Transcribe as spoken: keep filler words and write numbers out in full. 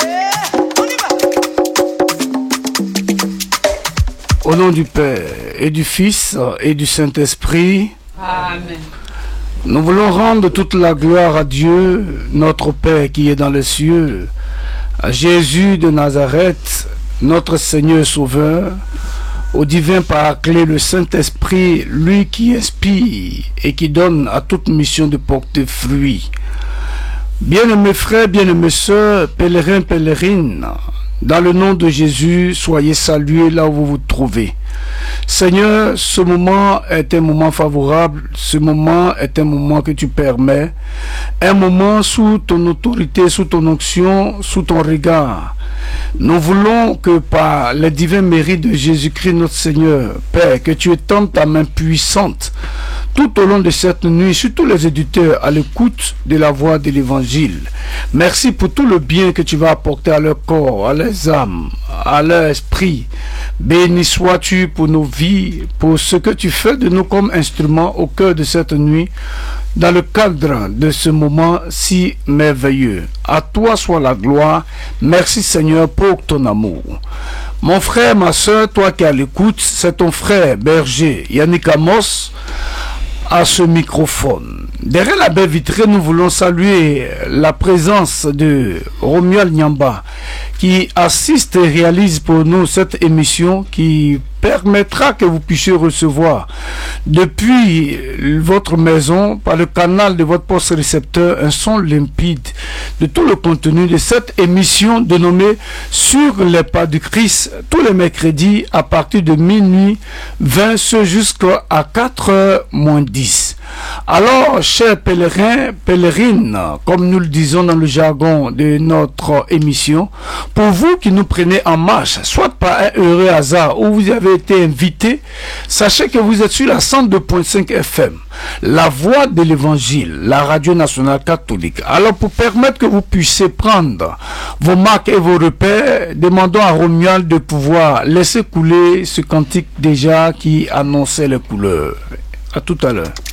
Au nom du Père et du Fils et du Saint-Esprit, Amen. Nous voulons rendre toute la gloire à Dieu, notre Père qui est dans les cieux, à Jésus de Nazareth, notre Seigneur Sauveur, au divin Paraclet, le Saint-Esprit, lui qui inspire et qui donne à toute mission de porter fruit. Bien-aimés frères, bien-aimées sœurs, pèlerins, pèlerines, dans le nom de Jésus, soyez salués là où vous vous trouvez. Seigneur, ce moment est un moment favorable, ce moment est un moment que tu permets, un moment sous ton autorité, sous ton onction, sous ton regard. Nous voulons que par les divins mérites de Jésus-Christ notre Seigneur, Père, que tu étendes ta main puissante tout au long de cette nuit, sur tous les éditeurs à l'écoute de la voix de l'Évangile. Merci pour tout le bien que tu vas apporter à leur corps, à leurs âmes, à leur esprit. Béni sois-tu pour nos vies, pour ce que tu fais de nous comme instruments au cœur de cette nuit, dans le cadre de ce moment si merveilleux. À toi soit la gloire. Merci Seigneur pour ton amour. Mon frère, ma soeur, toi qui es à l'écoute, c'est ton frère berger Yannick Amos à ce microphone. Derrière la baie vitrée, nous voulons saluer la présence de Romuald Nyamba qui assiste et réalise pour nous cette émission qui permettra que vous puissiez recevoir depuis votre maison, par le canal de votre poste récepteur, un son limpide de tout le contenu de cette émission dénommée Sur les pas du Christ, tous les mercredis à partir de minuit vingt, ce jusqu'à quatre heures moins dix. Alors, chers pèlerins, pèlerines, comme nous le disons dans le jargon de notre émission, pour vous qui nous prenez en marche, soit par un heureux hasard où vous avez été invité, sachez que vous êtes sur la cent deux virgule cinq F M, la voix de l'évangile, la radio nationale catholique. Alors, pour permettre que vous puissiez prendre vos marques et vos repères, demandons à Romuald de pouvoir laisser couler ce cantique déjà qui annonçait les couleurs. À tout à l'heure.